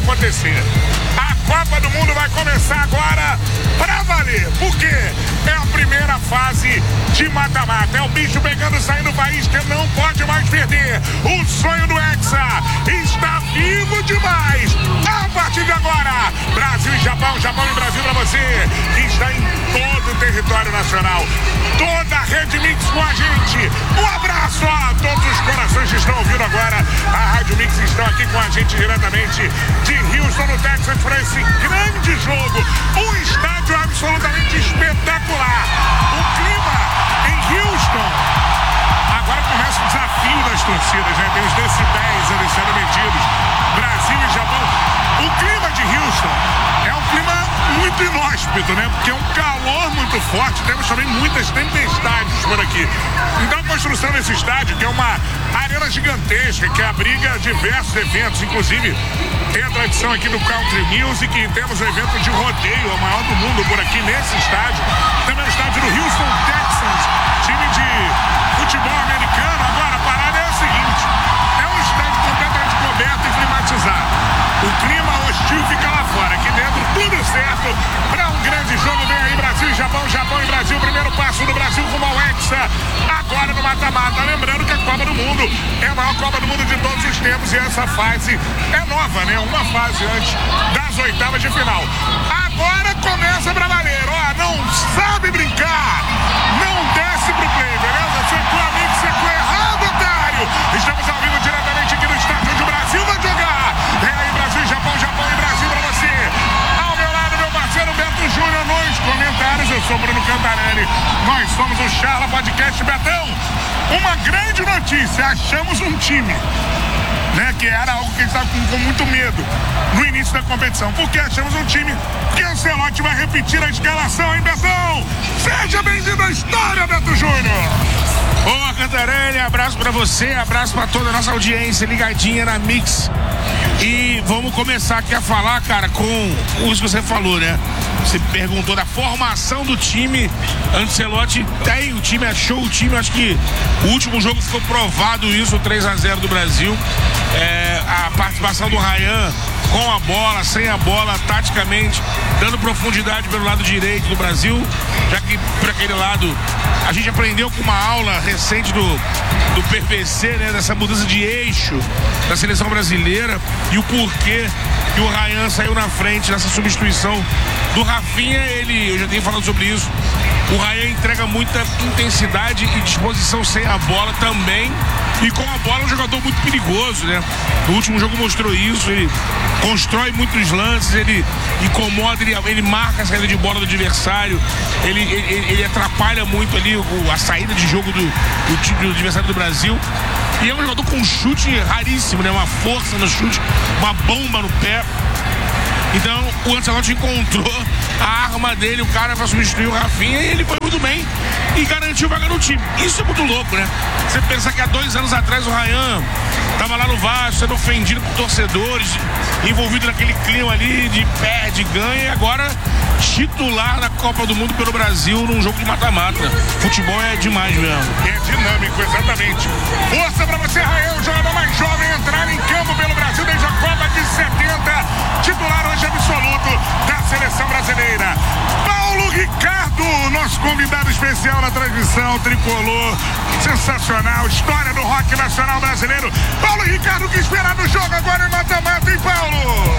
acontecer. A Copa do Mundo vai começar agora pra valer, porque é a primeira fase de mata-mata. É o bicho pegando, saindo faísca, não pode mais perder. O sonho do Hexa está vivo demais. A partir de agora, Brasil e Japão, Japão e Brasil pra você, que está em todo o território nacional. Toda a Rede Mix com a gente. Um abraço a todos os corações que estão ouvindo agora. A Rádio Mix estão aqui com a gente diretamente de Houston, no Texas, para esse grande jogo. Um estádio absolutamente espetacular. O clima em Houston. Agora começa o desafio das torcidas, né? Tem os decibéis ali sendo medidos. Brasil e Japão. O clima de Houston é um clima muito inóspito, né? Porque é um calor muito forte. Temos também muitas tempestades por aqui. Então a construção desse estádio, que é uma arena gigantesca, que abriga diversos eventos, inclusive tem a tradição aqui do Country Music, e temos o evento de rodeio, o maior do mundo por aqui nesse estádio. Também o estádio do Houston Texans, time de futebol americano. Agora a parada é a seguinte: é um estádio completamente coberto e climatizado. O clima hostil fica lá fora. Aqui dentro tudo certo para um grande jogo. Vem aí Brasil e Japão, Japão e Brasil. Primeiro passo do Brasil rumo ao Hexa. Agora no mata-mata. Lembrando que a Copa do Mundo é a maior Copa do Mundo de todos os tempos. E essa fase é nova, né? Uma fase antes das oitavas de final. Agora começa pra valer. Ó, não sabe brincar. Não desce pro play, beleza? Secou amigo, secou errado, otário. Estamos ao vivo diretamente aqui no estádio onde o Brasil vai jogar. Vem aí Brasil e Japão, Japão e Brasil pra você. Ao meu lado, meu parceiro Beto Júnior nos comentários. Eu sou Bruno Cantarelli. Nós somos o Charla Podcast. Betão, uma grande notícia. Achamos um time, né, que era algo que a gente estava com muito medo no início da competição. Porque achamos um time que o Ancelotti vai repetir a escalação, hein, Betão? Seja bem-vindo à história, Beto Júnior. Boa, Cantarelli, abraço pra você, abraço pra toda a nossa audiência ligadinha na Mix. E vamos começar aqui a falar, cara, com isso que você falou, né? Você perguntou da formação do time. Ancelotti tem o time, achou o time. Acho que o último jogo ficou provado isso, o 3-0 do Brasil. A participação do Ryan com a bola, sem a bola, taticamente, dando profundidade pelo lado direito do Brasil, já que por aquele lado a gente aprendeu com uma aula recente do PVC, né, dessa mudança de eixo da seleção brasileira e o porquê que o Ryan saiu na frente nessa substituição do Rafinha. Eu já tenho falado sobre isso. O Ryan entrega muita intensidade e disposição sem a bola também. E com a bola é um jogador muito perigoso, né? No último jogo mostrou isso. Ele constrói muitos lances, ele incomoda, ele marca a saída de bola do adversário. Ele atrapalha muito ali a saída de jogo do adversário do Brasil. E é um jogador com um chute raríssimo, né? Uma força no chute, uma bomba no pé. Então o Ancelotti encontrou a arma dele, o cara para substituir o Rafinha, e ele foi muito bem e garantiu vaga no time. Isso é muito louco, né? Você pensar que há 2 anos atrás o Ryan tava lá no Vasco, sendo ofendido por torcedores, envolvido naquele clima ali de perde, ganha, e agora titular na Copa do Mundo pelo Brasil num jogo de mata-mata. Futebol é demais mesmo. É dinâmico, exatamente. Força pra você, Ryan, o jogador mais jovem, entrar em campo pelo Brasil desde a Copa de 70, titular hoje absoluto da seleção brasileira. Paulo Ricardo, nosso convidado especial na transmissão tricolor, sensacional, história do rock nacional brasileiro. Paulo Ricardo, o que esperar do jogo agora em mata-mata, hein, Paulo?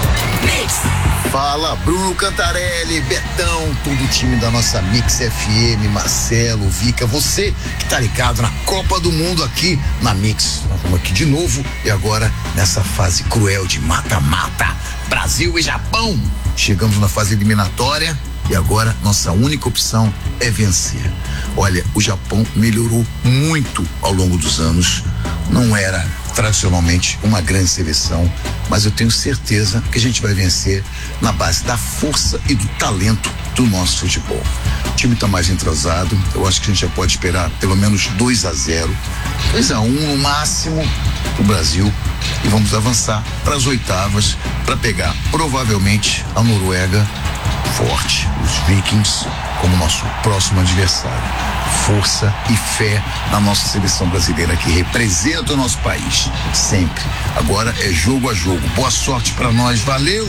Fala, Bruno Cantarelli, Betão, todo o time da nossa Mix FM, Marcelo, Vica, você que tá ligado na Copa do Mundo aqui na Mix. Nós estamos aqui de novo e agora nessa fase cruel de mata-mata. Brasil e Japão. Chegamos na fase eliminatória e agora nossa única opção é vencer. Olha, o Japão melhorou muito ao longo dos anos. Não era tradicionalmente uma grande seleção, mas eu tenho certeza que a gente vai vencer na base da força e do talento do nosso futebol. O time está mais entrosado, eu acho que a gente já pode esperar pelo menos 2-0, 2-1 no máximo o Brasil, e vamos avançar para as oitavas para pegar provavelmente a Noruega forte, os Vikings, como nosso próximo adversário. Força e fé na nossa seleção brasileira que representa o nosso país, sempre. Agora é jogo a jogo. Boa sorte pra nós, valeu!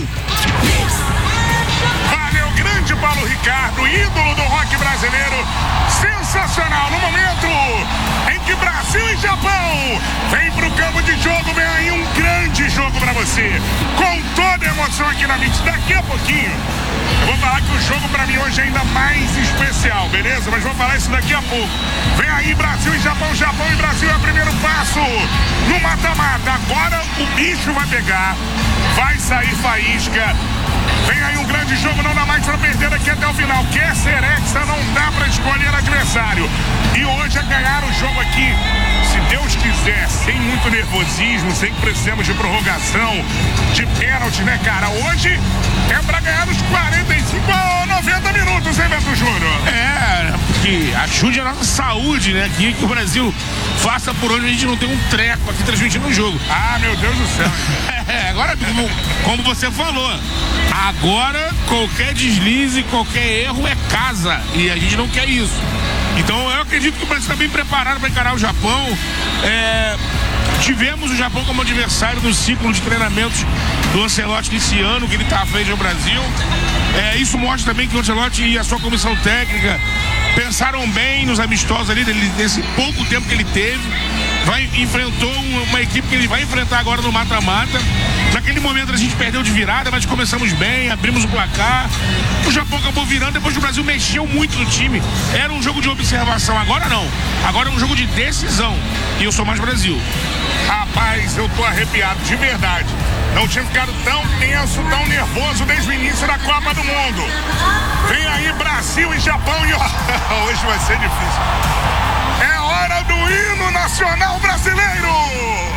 Valeu, grande Paulo Ricardo, ídolo do rock brasileiro, sensacional no momento em que Brasil e Japão vem pro campo de jogo. Vem aí um grande jogo pra você, com toda a emoção aqui na Mix. Daqui a pouquinho eu vou falar que o jogo pra mim hoje é ainda mais especial, beleza? Mas vou falar isso daqui a pouco. Vem aí Brasil e Japão, Japão e Brasil é o primeiro passo no mata-mata. Agora o bicho vai pegar, vai sair faísca. Vem aí um grande jogo, não dá mais pra perder aqui até o final. Quer ser hexa, não dá pra escolher adversário. E hoje é ganhar o jogo aqui, se Deus quiser, sem muito nervosismo, sem que precisemos de prorrogação, de pênalti, né, cara? Hoje é pra ganhar os 45 ou 90 minutos, hein, Beto Júnior? É, porque ajude a nossa saúde, né? Que o Brasil faça por onde a gente não tem um treco aqui transmitindo o jogo. Ah, meu Deus do céu. Agora, como você falou, agora qualquer deslize, qualquer erro é casa. E a gente não quer isso. Então eu acredito que o Brasil está bem preparado para encarar o Japão. Tivemos o Japão como adversário no ciclo de treinamentos do Ancelotti desse ano, que ele está à frente do Brasil. Isso mostra também que o Ancelotti e a sua comissão técnica pensaram bem nos amistosos ali, desse pouco tempo que ele teve. Enfrentou uma equipe que ele vai enfrentar agora no mata-mata. Naquele momento a gente perdeu de virada, mas começamos bem, abrimos o placar. O Japão acabou virando, depois o Brasil mexeu muito no time. Era um jogo de observação, agora não. Agora é um jogo de decisão. E eu sou mais Brasil. Rapaz, eu tô arrepiado, de verdade. Não tinha ficado tão tenso, tão nervoso desde o início da Copa do Mundo. Vem aí Brasil e Japão e hoje vai ser difícil. É hora do hino nacional brasileiro!